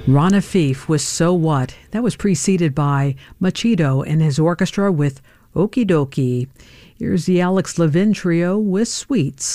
Ron Afif with So What. That was preceded by Machito and his orchestra with Okie Dokie. Here's the Alex Levin Trio with Sweets.